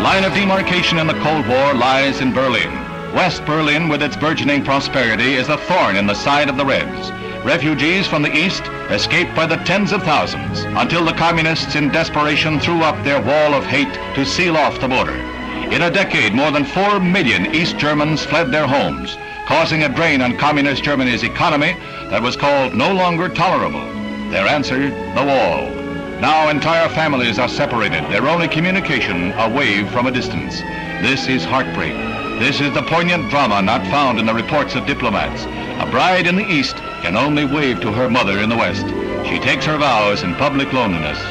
line of demarcation in the Cold War lies in Berlin. West Berlin, with its burgeoning prosperity, is a thorn in the side of the Reds. Refugees from the east escaped by the tens of thousands until the communists in desperation threw up their wall of hate to seal off the border. In a decade, more than 4 million East Germans fled their homes, causing a drain on communist Germany's economy that was called no longer tolerable. Their answer, the wall. Now entire families are separated, their only communication a wave from a distance. This is heartbreak. This is the poignant drama not found in the reports of diplomats. A bride in the East can only wave to her mother in the West. She takes her vows in public loneliness.